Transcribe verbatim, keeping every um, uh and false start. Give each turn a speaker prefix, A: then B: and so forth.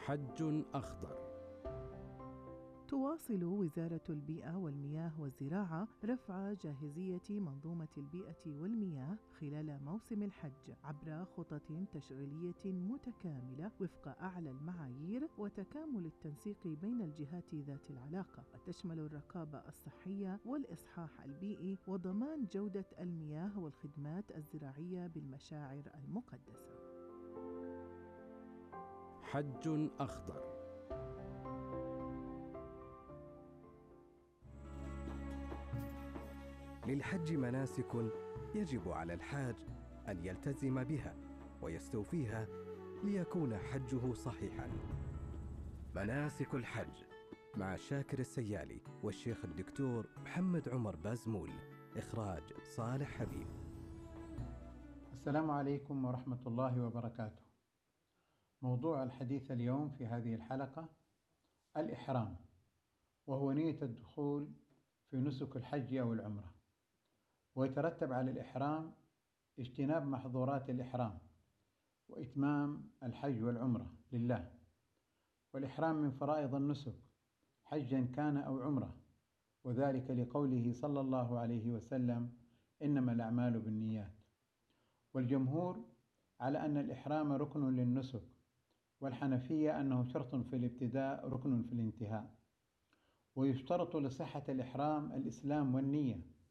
A: حج أخضر.
B: تواصل وزارة البيئة والمياه والزراعة رفع جاهزية منظومة البيئة والمياه خلال موسم الحج عبر خطط تشغيلية متكاملة وفق أعلى المعايير وتكامل التنسيق بين الجهات ذات العلاقة، وتشمل الرقابة الصحية والإصحاح البيئي وضمان جودة المياه والخدمات الزراعية بالمشاعر المقدسة.
A: حج أخضر.
C: للحج مناسك يجب على الحاج أن يلتزم بها ويستوفيها ليكون حجه صحيحاً. مناسك الحج مع شاكر السيالي والشيخ الدكتور محمد عمر بازمول. إخراج صالح حبيب.
D: السلام عليكم ورحمة الله وبركاته. موضوع الحديث اليوم في هذه الحلقة الإحرام، وهو نية الدخول في نسك الحج أو العمرة، ويترتب على الإحرام اجتناب محظورات الإحرام وإتمام الحج والعمرة لله. والإحرام من فرائض النسك حجا كان أو عمرة، وذلك لقوله صلى الله عليه وسلم: إنما الأعمال بالنيات. والجمهور على أن الإحرام ركن للنسك، والحنفية أنه شرط في الابتداء ركن في الانتهاء. ويشترط لصحة الإحرام الإسلام والنية،